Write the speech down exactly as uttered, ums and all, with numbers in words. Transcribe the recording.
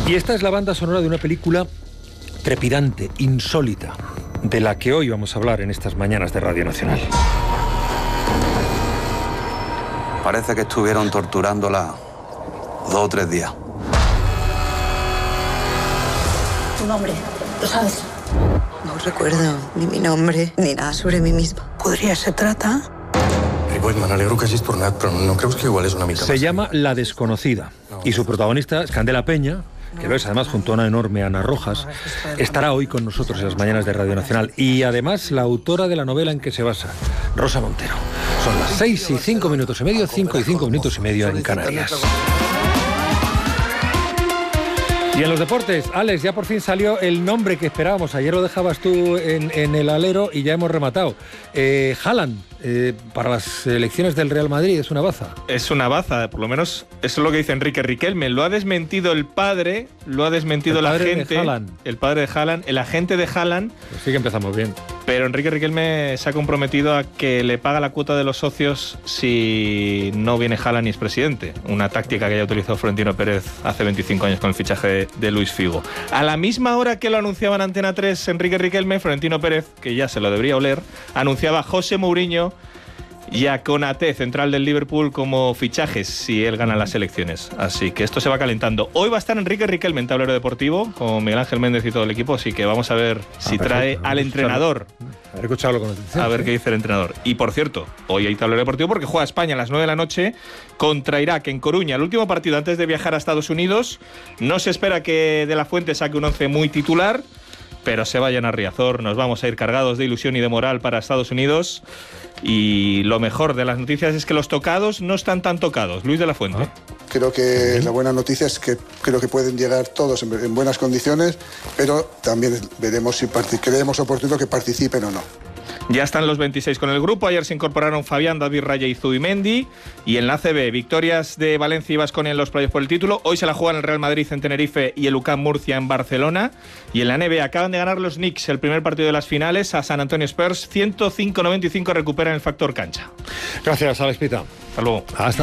Y esta es la banda sonora de una película trepidante, insólita, de la que hoy vamos a hablar en estas mañanas de Radio Nacional. Parece que estuvieron torturándola dos o tres días. Tu nombre, ¿lo sabes? No recuerdo ni mi nombre ni nada sobre mí misma. Podria ser trata? Ripoll, me n'alegro que hagis tornat, però no creus que igual és una mica... Se llama La Desconocida y su protagonista es Candela Peña, que lo es además junto a una enorme Ana Rojas. Estará hoy con nosotros en las mañanas de Radio Nacional y además la autora de la novela en que se basa, Rosa Montero. Son las seis y cinco minutos y medio, cinco y cinco minutos y medio en Canarias. Y en los deportes, Alex, ya por fin salió el nombre que esperábamos. Ayer lo dejabas tú en, en el alero y ya hemos rematado. Eh, Haaland, eh, para las elecciones del Real Madrid, ¿es una baza? Es una baza, por lo menos eso es lo que dice Enrique Riquelme. Lo ha desmentido el padre, lo ha desmentido el el padre agente. De Haaland. El padre de Haaland, el agente de Haaland. Pues sí que empezamos bien. Pero Enrique Riquelme se ha comprometido a que le paga la cuota de los socios si no viene Haaland y es presidente. Una táctica que ya utilizó Florentino Pérez hace veinticinco años con el fichaje de, de Luis Figo. A la misma hora que lo anunciaba en Antena tres Enrique Riquelme, Florentino Pérez, que ya se lo debería oler, anunciaba a José Mourinho y a Konaté, central del Liverpool, como fichajes si él gana las elecciones. Así que esto se va calentando. Hoy va a estar Enrique Riquelme en Tablero Deportivo, con Miguel Ángel Méndez y todo el equipo, así que vamos a ver si ah, trae al entrenador. Haber escuchado con atención. A ver ¿sí? qué dice el entrenador. Y por cierto, hoy hay Tablero Deportivo porque juega España a las nueve de la noche contra Irak en Coruña. El último partido antes de viajar a Estados Unidos. No se espera que De la Fuente saque un once muy titular, pero se vayan a Riazor. Nos vamos a ir cargados de ilusión y de moral para Estados Unidos. Y lo mejor de las noticias es que los tocados no están tan tocados. Luis de la Fuente. ¿Ah? Creo que la buena noticia es que creo que pueden llegar todos en, en buenas condiciones, pero también veremos si creemos oportuno que participen o no. Ya están los veintiséis con el grupo. Ayer se incorporaron Fabián, David Raya y Zubimendi. Y en la A C B, victorias de Valencia y Baskonia en los playoffs por el título. Hoy se la juegan el Real Madrid en Tenerife y el U C A M Murcia en Barcelona. Y en la N B A acaban de ganar los Knicks el primer partido de las finales a San Antonio Spurs. ciento cinco a noventa y cinco recuperan el factor cancha. Gracias, Alex Pita. Hasta luego. Hasta